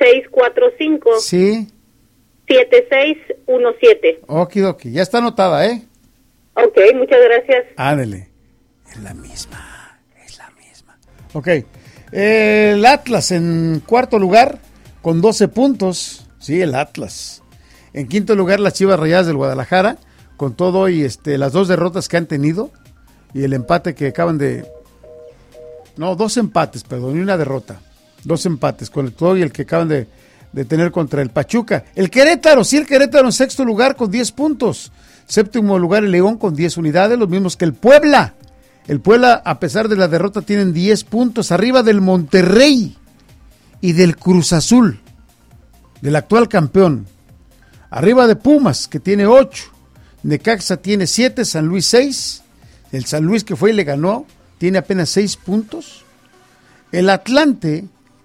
645. Sí. 7617. Okidoki, ya está anotada, ¿eh? Ok, muchas gracias. Ándele. Es la misma. Ok. El Atlas en cuarto lugar con 12 puntos. Sí, el Atlas. En quinto lugar, las Chivas Rayadas del Guadalajara, con todo y las 2 derrotas que han tenido y el empate que acaban de... No, 2 empates, perdón, y una derrota. 2 empates, con el todo y el que acaban de tener contra el Pachuca. El Querétaro en sexto lugar con 10 puntos. Séptimo lugar el León con 10 unidades, los mismos que el Puebla. El Puebla, a pesar de la derrota, tienen 10 puntos, arriba del Monterrey y del Cruz Azul, del actual campeón. Arriba de Pumas, que tiene 8. Necaxa tiene 7, San Luis 6. El San Luis que fue y le ganó, tiene apenas 6 puntos. El Atlante,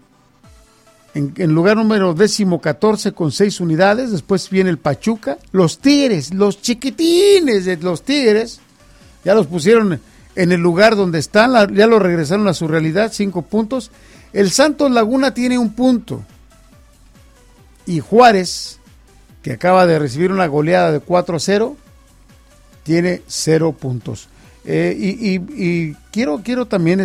en lugar número 14 con 6 unidades. Después viene el Pachuca. Los Tigres, los chiquitines de los Tigres, ya los pusieron en el lugar donde están, ya lo regresaron a su realidad, 5 puntos. El Santos Laguna tiene 1 punto. Y Juárez, que acaba de recibir una goleada de 4-0, tiene 0 puntos. Y quiero también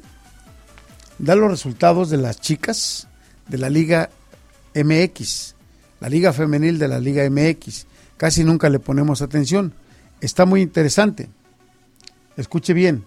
dar los resultados de las chicas de la Liga MX, la Liga Femenil de la Liga MX. Casi nunca le ponemos atención. Está muy interesante. Escuche bien.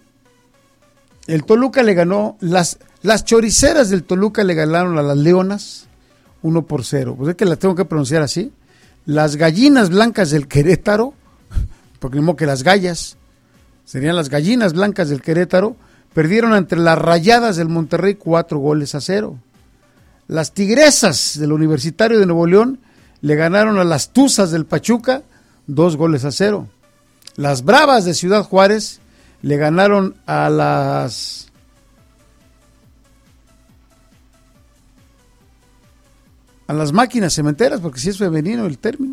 El Toluca le ganó, las choriceras del Toluca le ganaron a las Leonas 1-0. Pues es que las tengo que pronunciar así. Las gallinas blancas del Querétaro, porque no que las gallas, serían las gallinas blancas del Querétaro, perdieron ante las Rayadas del Monterrey 4-0. Las Tigresas del Universitario de Nuevo León le ganaron a las Tuzas del Pachuca 2-0. Las Bravas de Ciudad Juárez le ganaron a las máquinas cementeras, porque si es femenino el término.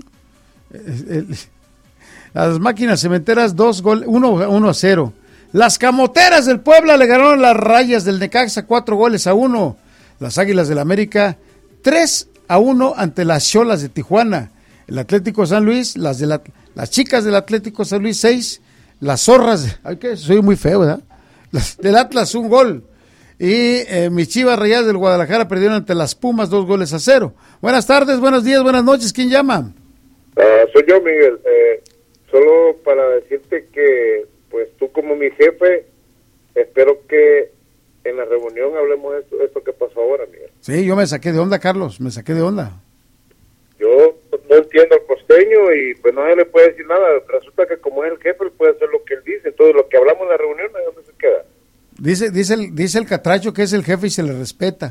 A las máquinas cementeras 1-0. Las Camoteras del Puebla le ganaron a las Rayas del Necaxa 4-1. Las Águilas del América 3-1 ante las Xolas de Tijuana. El Atlético San Luis, las chicas del Atlético San Luis 6, las Zorras, ay que soy muy feo, ¿verdad? Las del Atlas 1 gol. Y mis Chivas Rayadas del Guadalajara perdieron ante las Pumas 2-0. Buenas tardes, buenos días, buenas noches. ¿Quién llama? Soy yo, Miguel. Solo para decirte que, pues tú como mi jefe, espero que en la reunión hablemos de esto que pasó ahora, Miguel. Sí, yo me saqué de onda, Carlos, me saqué de onda. Yo no entiendo al costeño y pues no se le puede decir nada. Resulta que como es el jefe, él puede hacer lo que él dice. Entonces lo que hablamos en la reunión, ¿de dónde se queda? Dice el catracho que es el jefe y se le respeta.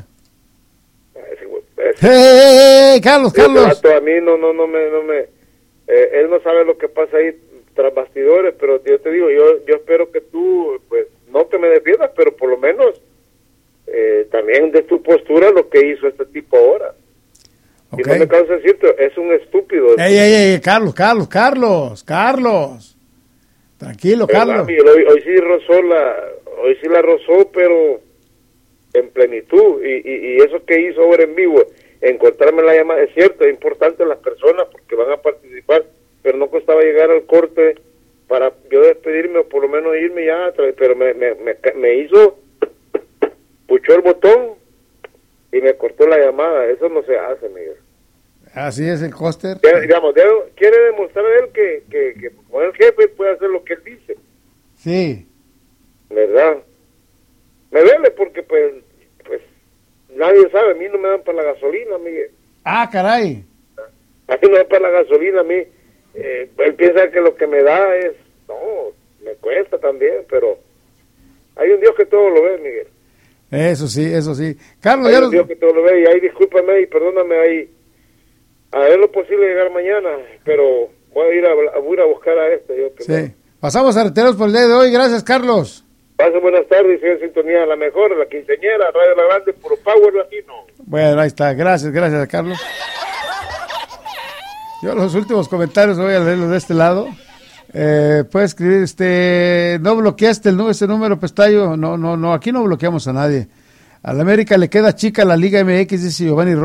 Carlos. A mí no me él no sabe lo que pasa ahí tras bastidores, pero yo te digo, yo espero que tú, pues, no que me defiendas, pero por lo menos también de tu postura lo que hizo este tipo ahora. Okay. Y no me causa decirte, es un estúpido. Carlos. Tranquilo, ¿verdad? Carlos. Hoy sí la rozó, pero en plenitud. Y eso que hizo ahora en vivo, encontrarme la llamada, es cierto, es importante las personas porque van a participar, pero no costaba llegar al corte para yo despedirme o por lo menos irme ya, pero me hizo, puchó el botón y me cortó la llamada. Eso no se hace, Miguel. Así es el coster. Digamos, quiere demostrar él que como el jefe puede hacer lo que él dice. Sí. ¿Verdad? Me duele porque pues nadie sabe, a mí no me dan para la gasolina, Miguel. Ah, caray. A mí no me dan para la gasolina, a mí. Él piensa que lo que me da es, no, me cuesta también, pero hay un Dios que todo lo ve, Miguel. Eso sí. Carlos, hay un Dios que todo lo ve, y ahí discúlpame y perdóname ahí. A ver lo posible llegar mañana, pero voy a ir a buscar a yo sí. Pasamos a retiros por el día de hoy. Gracias, Carlos. Pasen buenas tardes y en sintonía la mejor, la quinceañera, Radio La Grande, puro power latino. Bueno, ahí está. Gracias, Carlos. Yo los últimos comentarios voy a leerlos de este lado. Puede escribir, no bloqueaste ese número, Pestayo. No, aquí no bloqueamos a nadie. A la América le queda chica la Liga MX, dice Giovanni Rojas.